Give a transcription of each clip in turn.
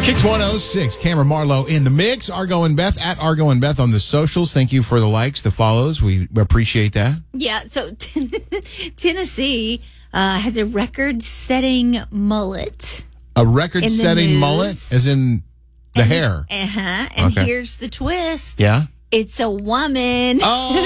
Kicks 106, Cameron Marlowe in the mix. Argo and Beth at Argo and Beth on the socials. Thank you for the likes, the follows. We appreciate that. Yeah, so Tennessee has a record-setting mullet. A record-setting mullet, as in the hair. And Okay. here's the twist. Yeah? It's a woman.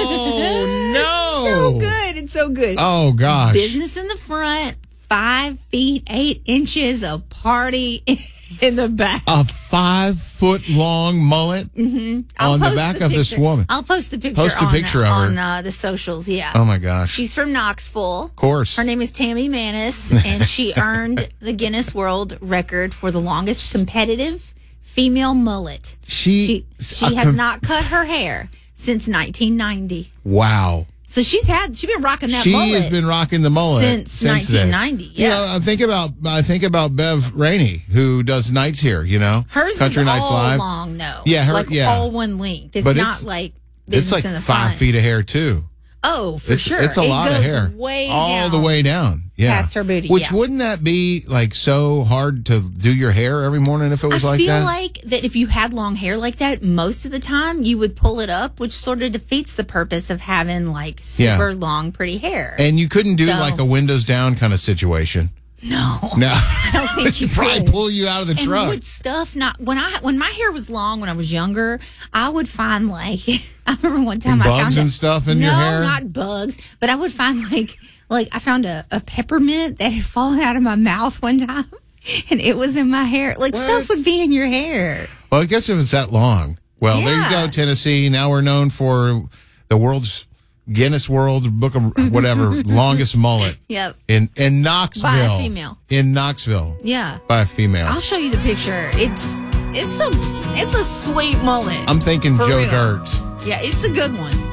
Oh, no. So good. It's so good. Oh, gosh. Business in the front, 5 feet 8 inches, a party in the back. A 5-foot-long mullet on the back of this woman. I'll post the picture, Post a picture of her. on the socials, yeah. Oh, my gosh. She's from Knoxville. Of course. Her name is Tammy Manis, and she earned the Guinness World Record for the longest competitive female mullet. She has not cut her hair since 1990. Wow. So she's been rocking that She mullet. has been rocking the mullet since 1990. Then. Yeah. You know, I think about Bev Rainey, who does nights here, you know. Hers Country is Nights all Live. long, though. Yeah, all one length. It's But not like business it's like in the 5 front. feet of hair, too. Oh, for sure. It's a lot goes of hair. Way all down. the way down. Yeah. Past her booty. Which yeah. wouldn't that be like so hard to do your hair every morning if it was like that? I feel like that if you had long hair like that, most of the time you would pull it up, which sort of defeats the purpose of having like super long, pretty hair. And you couldn't do like a windows down kind of situation. No, I don't think you could. Probably pull you out of the truck. And would stuff not when my hair was long when I was younger, I would find like I remember one time bugs I found and stuff in your hair. No, not bugs, but I would find like I found a peppermint that had fallen out of my mouth one time, and it was in my hair. Like stuff would be in your hair. Well, I guess if it's that long. Well, there you go, Tennessee. Now we're known for the world's Guinness World Book of whatever longest mullet. Yep. In Knoxville. By a female. In Knoxville. Yeah. By a female. I'll show you the picture. It's a sweet mullet. I'm thinking For Joe real. Dirt. Yeah, it's a good one.